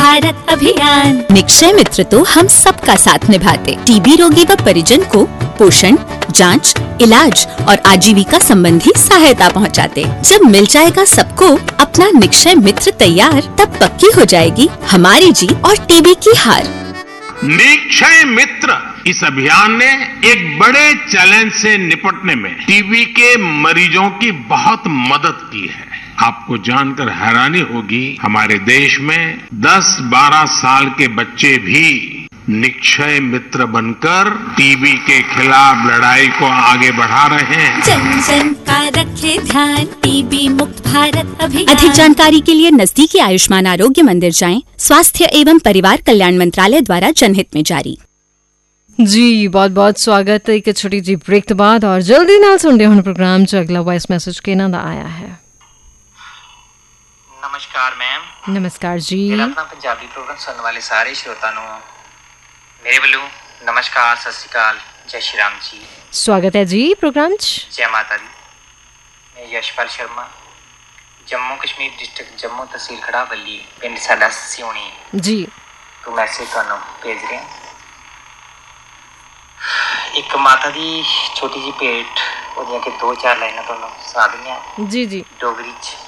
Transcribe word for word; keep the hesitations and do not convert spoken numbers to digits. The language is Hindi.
भारत अभियान। निक्षय मित्र तो हम सबका साथ निभाते, टीबी रोगी व परिजन को पोषण, जांच, इलाज और आजीविका संबंधी सहायता पहुंचाते। जब मिल जाएगा सबको अपना निक्षय मित्र तैयार, तब पक्की हो जाएगी हमारी जीत और टीबी की हार। निक्षय मित्र इस अभियान ने एक बड़े चैलेंज से निपटने में टीबी के मरीजों की बहुत मदद की है। आपको जानकर हैरानी होगी, हमारे देश में दस बारह साल के बच्चे भी निक्षय मित्र बनकर टीबी के खिलाफ लड़ाई को आगे बढ़ा रहे हैं। जन जन का रखे ध्यान, टीबी मुक्त भारत अभियान। अधिक जानकारी के लिए नजदीकी आयुष्मान आरोग्य मंदिर जाएं। स्वास्थ्य एवं परिवार कल्याण मंत्रालय द्वारा जनहित में जारी। जी बहुत बहुत स्वागत है एक छोटी जी ब्रेक के बाद और जल्दी नाल सुन रहे प्रोग्राम जो अगला वॉइस मैसेज के नाम आया है। नमस्कार मैम। नमस्कार जी। मेरा अपना पंजाबी प्रोग्राम सुनने वाले सारे श्रोता नु मेरे ਵੱਲੋਂ नमस्कार, सत श्री अकाल, जय श्री राम जी। स्वागत है जी प्रोग्राम च। जय माता दी। मैं यशपाल शर्मा, जम्मू कश्मीर डिस्ट्रिक्ट जम्मू तहसील खड़ावली पिंड साडा सियोनी जी तो मैसेज ਤੁਹਾਨੂੰ भेज रहे हैं। एक माता दी छोटी जी भेंट ਉਹਦੀਆਂ ਕਿ ਦੋ ਚਾਰ ਲਾਈਨਾਂ ਤੁਹਾਨੂੰ ਸੁਣਾ ਦਿੰਦੇ ਹਾਂ जी जी डोगरी च।